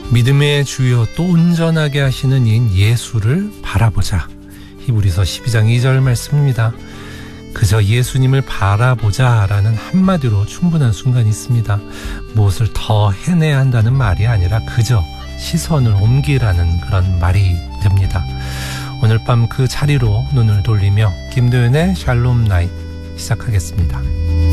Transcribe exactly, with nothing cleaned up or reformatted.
믿음의 주여 또 온전하게 하시는 이인 예수를 바라보자. 히브리서 십이 장 이 절 말씀입니다. 그저 예수님을 바라보자 라는 한마디로 충분한 순간이 있습니다. 무엇을 더 해내야 한다는 말이 아니라 그저 시선을 옮기라는 그런 말이 됩니다. 오늘 밤 그 자리로 눈을 돌리며 김도윤의 샬롬 나잇 시작하겠습니다.